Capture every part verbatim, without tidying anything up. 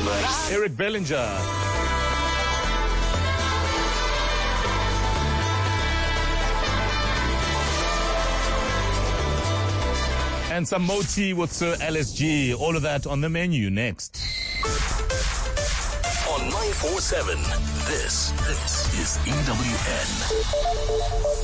Eric Bellinger. And some Moti with Sir L S G. All of that on the menu next. On nine four seven, this, this is E W N.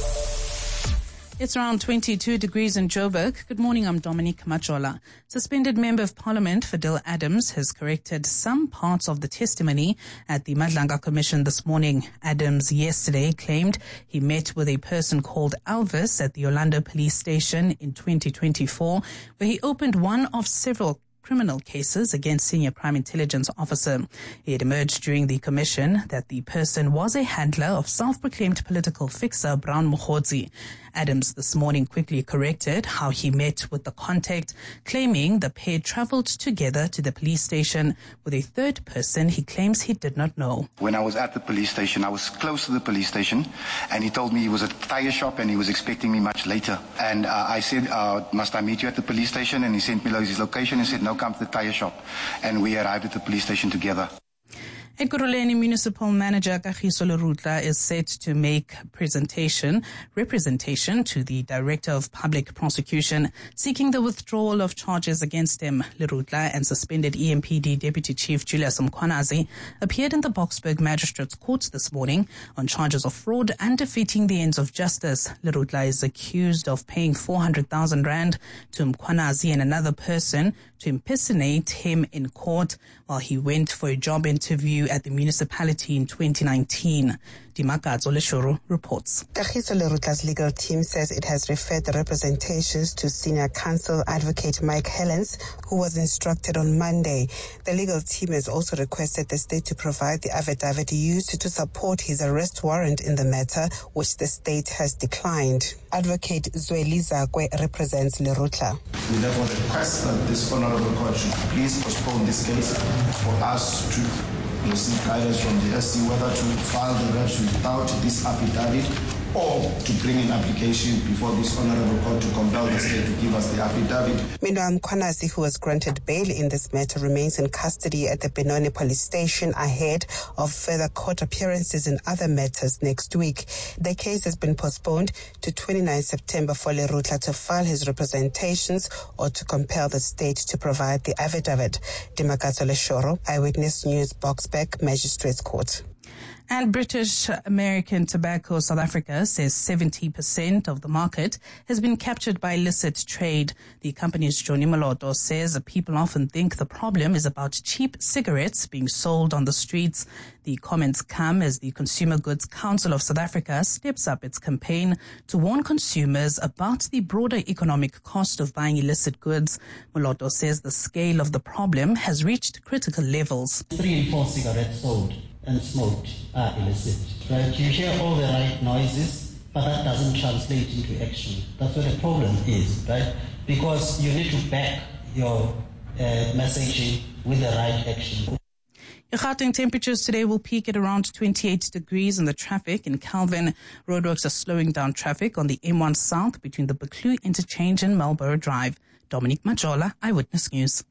It's around twenty-two degrees in Joburg. Good morning, I'm Dominique Majola. Suspended Member of Parliament Fidel Adams has corrected some parts of the testimony at the Madlanga Commission this morning. Adams yesterday claimed he met with a person called Alvis at the Orlando Police Station in twenty twenty-four, where he opened one of several criminal cases against senior crime intelligence officer. It emerged during the commission that the person was a handler of self-proclaimed political fixer Brown Mokhodzi. Adams this morning quickly corrected how he met with the contact, claiming the pair traveled together to the police station with a third person he claims he did not know. When I was at the police station, I was close to the police station, and he told me he was at a tire shop and he was expecting me much later. And uh, I said, uh, must I meet you at the police station? And he sent me his location and said, no, come to the tire shop. And we arrived at the police station together. Ekurhuleni Municipal Manager Kagiso Lerutla is set to make presentation, representation to the Director of Public Prosecution, seeking the withdrawal of charges against him. Lerutla and suspended E M P D Deputy Chief Julius Mkhwanazi appeared in the Boksburg Magistrates Court this morning on charges of fraud and defeating the ends of justice. Lerutla is accused of paying four hundred thousand rand to Mkhwanazi and another person to impersonate him in court while he went for a job interview at the municipality in twenty nineteen. Dimakadzo Leshuru reports. Kagiso Lerutla's legal team says it has referred the representations to Senior Counsel Advocate Mike Helens, who was instructed on Monday. The legal team has also requested the state to provide the affidavit used to support his arrest warrant in the matter, which the state has declined. Advocate Zweli Zakwe represents Lerutla. We therefore request that this honorable court should please postpone this case for us to receive guidance from the S C whether to file the reps without this affidavit or to bring an application before this honorable court to compel the state to give us the affidavit. Meanwhile, Mkhwanazi, who was granted bail in this matter, remains in custody at the Benoni Police Station ahead of further court appearances in other matters next week. The case has been postponed to the twenty-ninth of September for Lerutla to file his representations or to compel the state to provide the affidavit. Dimakadzo Leshoro, Eyewitness News, Boksburg Magistrates Court. And British American Tobacco South Africa says seventy percent of the market has been captured by illicit trade. The company's Johnny Maloto says people often think the problem is about cheap cigarettes being sold on the streets. The comments come as the Consumer Goods Council of South Africa steps up its campaign to warn consumers about the broader economic cost of buying illicit goods. Maloto says the scale of the problem has reached critical levels. Three in four cigarettes sold and smoked are illicit, right? You hear all the right noises, but that doesn't translate into action. That's where the problem is, right? Because you need to back your uh, messaging with the right action. Gauteng temperatures today will peak at around twenty-eight degrees, and the traffic in Calvin roadworks are slowing down traffic on the M one South between the Buccleuch Interchange and Marlborough Drive. Dominique Majola, Eyewitness News.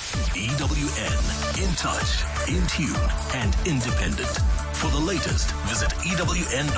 E W N, in touch, in tune, and independent. For the latest, visit E W N